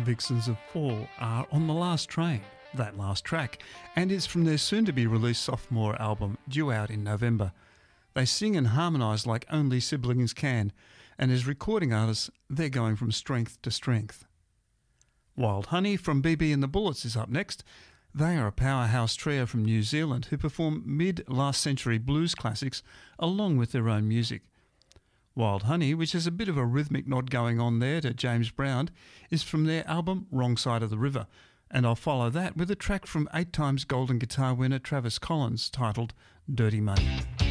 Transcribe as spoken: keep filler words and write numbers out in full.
Vixens of Fall are On the Last Train, that last track, and is from their soon-to-be-released sophomore album due out in November. They sing and harmonise like only siblings can, and as recording artists, they're going from strength to strength. Wild Honey from B B and the Bullets is up next. They are a powerhouse trio from New Zealand who perform mid-last century blues classics along with their own music. Wild Honey, which has a bit of a rhythmic nod going on there to James Brown, is from their album Wrong Side of the River, and I'll follow that with a track from eight times Golden Guitar winner Travis Collins titled Dirty Money.